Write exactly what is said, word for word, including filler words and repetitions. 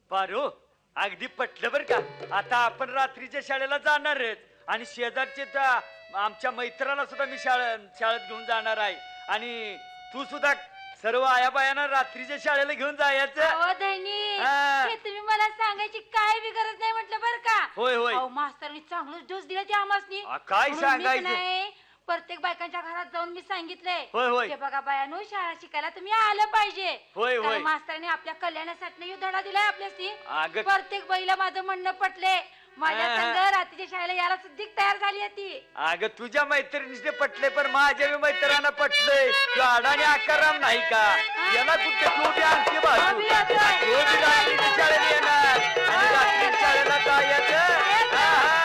पारू अगदी पटलं बर का. आता आपण रात्रीच्या शाळेला जाणार आहेत आणि शेजारचे आमच्या मैत्राला सुद्धा मी शाळा शाळेत घेऊन जाणार आहे आणि तू सुद्धा सर्व आया बायांना रात्रीच्या शाळेला घेऊन जायचं. अहो धनी, हे तुम्ही मला सांगायची काय बी गरज नाही म्हटलं बर का. होय होय. अहो मास्तरनी चांगलंच डोस दिला त्या आमासनी. काय सांगायचं नाही, प्रत्येक बायकांच्या घरात जाऊन मी सांगितलंय. होय होय. ते बघा बायानो, शाळा शिकायला तुम्ही आलं पाहिजे. होय होय. मास्तरने आपल्या कल्याणासाठी यो धडा दिलाय आपल्याशी. अगं प्रत्येक बाईला माझं म्हणणं पटले. माझ्या संग रात्रीच्या शाळेला यायला सुद्धा तयार झाली होती. अगं तुझ्या मैत्रिणीचे पटले पण माझ्या मैत्रिणांना पटले. तू अडाणी आकाराम नाही का याला कुठे तू बी आणखी बाजू रात्रीच्या शाळेला येणार आणि रात्रीच्या शाळेला जायचं.